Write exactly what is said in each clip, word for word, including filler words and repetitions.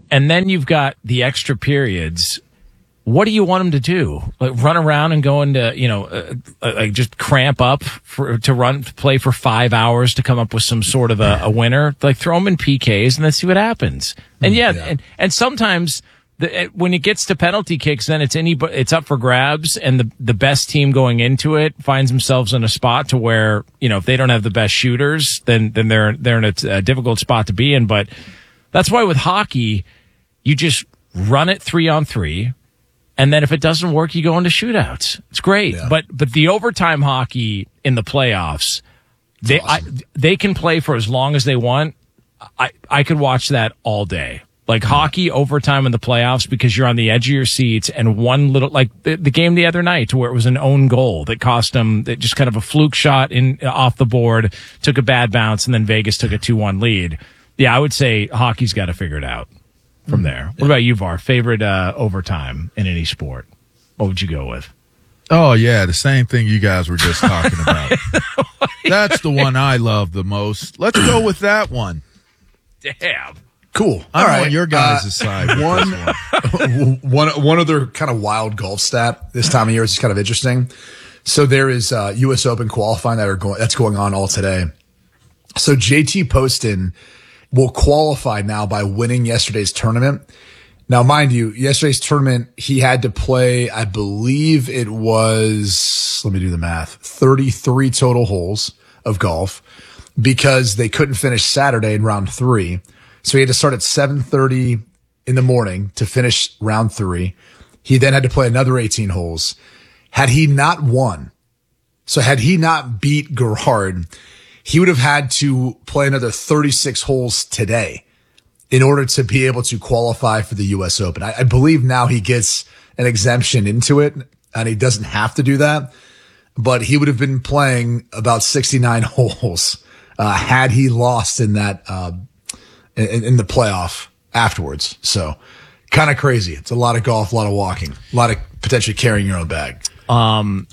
and then you've got the extra periods. What do you want them to do? Like run around and go into, you know, uh, uh, like just cramp up for, to run, to play for five hours to come up with some sort of a, a winner? Like throw them in P Ks and then see what happens. And yeah, yeah. And, and sometimes the, when it gets to penalty kicks, then it's any, it's up for grabs, and the, the best team going into it finds themselves in a spot to where, you know, if they don't have the best shooters, then, then they're, they're in a, a difficult spot to be in. But that's why with hockey, you just run it three on three. And then if it doesn't work, you go into shootouts. It's great. Yeah. But but the overtime hockey in the playoffs, they awesome. I, they can play for as long as they want. I, I could watch that all day. Like yeah. hockey overtime in the playoffs, because you're on the edge of your seats, and one little, like the, the game the other night where it was an own goal that cost them, that just kind of a fluke shot in off the board, took a bad bounce, and then Vegas took a two one lead. Yeah, I would say hockey's got to figure it out from there. What about you, Var? Favorite uh, overtime in any sport? What would you go with? Oh, yeah, the same thing you guys were just talking about. That's the one I love the most. Let's go with that one. Damn. Cool. I'm All on right. your guys' uh, side. One, one, one other kind of wild golf stat this time of year is kind of interesting. So there is uh, U S Open qualifying that are going, that's going on all today. So J T Poston will qualify now by winning yesterday's tournament. Now, mind you, yesterday's tournament, he had to play, I believe it was, let me do the math, thirty-three total holes of golf, because they couldn't finish Saturday in round three. So he had to start at seven thirty in the morning to finish round three. He then had to play another eighteen holes. Had he not won, so had he not beat Gerhard, he would have had to play another thirty-six holes today in order to be able to qualify for the U S Open. I, I believe now he gets an exemption into it, and he doesn't have to do that, but he would have been playing about sixty-nine holes uh, had he lost in that uh, in, in the playoff afterwards. So kind of crazy. It's a lot of golf, a lot of walking, a lot of potentially carrying your own bag. Um,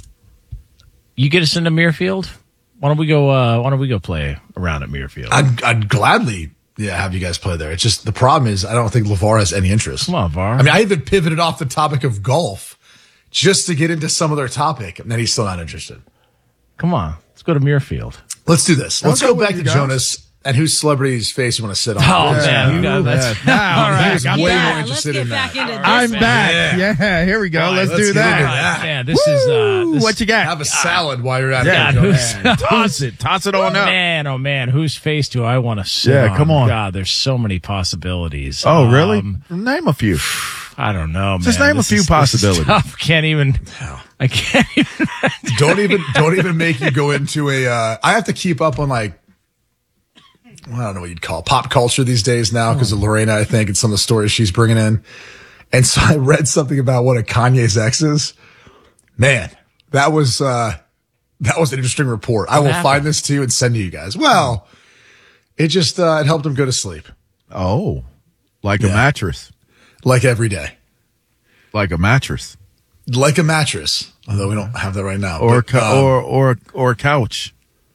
you get us into Muirfield? Why don't we go? Uh, why don't we go play around at Muirfield? I'd, I'd gladly, yeah, have you guys play there. It's just the problem is I don't think LeVar has any interest. Come on, Var. I mean, I even pivoted off the topic of golf just to get into some other topic, and then he's still not interested. Come on, let's go to Muirfield. Let's do this. Let's I'll go go back with to you Jonas and whose celebrity's face you want to sit on. Oh, Yeah, man. you God, that's, have. all right. He's I'm way back. more Yeah, let's interested get in back that. into this. I'm man. back. Yeah. Yeah, here we go. All right, let's, let's do get that. into that. Man, this is uh, this, What you got? Have a salad while you're at Yeah, it. God, Jonas. who's, Toss it. Toss it on up. man, oh man, whose face do I want to sit Yeah, on? come on. God, there's so many possibilities. Oh, really? Um, Name a few. I don't know, man. Just name a This few is- this is possibilities. tough. Can't even. I can't even. Don't even don't even make you go into a. Uh, I have to keep up on like. Well, I don't know what you'd call it, pop culture these days now because of Lorena, I think, and some of the stories she's bringing in. And so I read something about one of Kanye's exes. Man, that was uh, that was an interesting report. I will happened? find this to you and send to you guys. Well, it just uh, it helped him go to sleep Oh, like a Yeah. mattress. like every day, Like a mattress. like a mattress. Although we don't have that right now. Or, But, co- um, or, or, or a couch.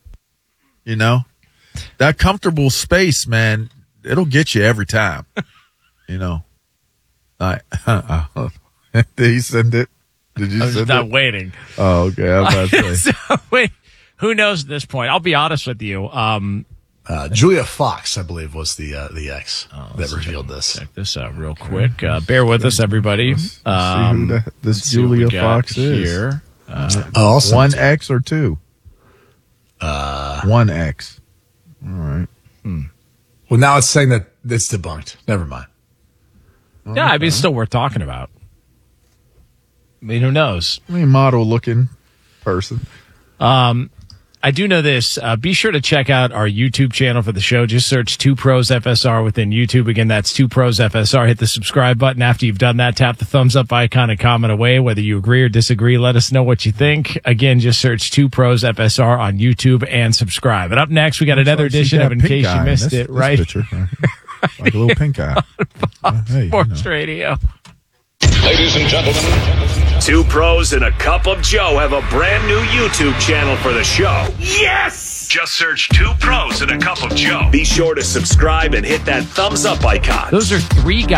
You know? That comfortable space, man, it'll get you every time. You know? I, did he send it? Did you I was send not it? waiting. Oh, okay. I was about to say. So, wait, who knows at this point? I'll be honest with you. Um, uh, Julia Fox, I believe, was the uh, the ex Oh, that revealed this. check this out real quick. Uh, bear with us, everybody. See Um, who that, this let's see what we Julia got Fox is. here. Uh, Oh, awesome. One X or two? Uh, One X. All right. Well, now it's saying that it's debunked. Never mind. yeah, I mean, it's still worth talking about. I mean, who knows? I mean, model looking person. I do know this. Uh, be sure to check out our YouTube channel for the show. Just search Two Pros F S R within YouTube. Again, that's Two Pros F S R. Hit the subscribe button. After you've done that, tap the thumbs up icon and comment away. Whether you agree or disagree, let us know what you think. Again, just search Two Pros F S R on YouTube and subscribe. And up next, we got another Looks like she edition got of In pink Case eye You in Missed this- It, this right? picture. Like a little pink eye. Yeah, hey, you Sports know. Radio. Ladies and gentlemen, Two Pros and a Cup of Joe have a brand new YouTube channel for the show. Yes! Just search Two Pros and a Cup of Joe. Be sure to subscribe and hit that thumbs up icon. Those are three guys.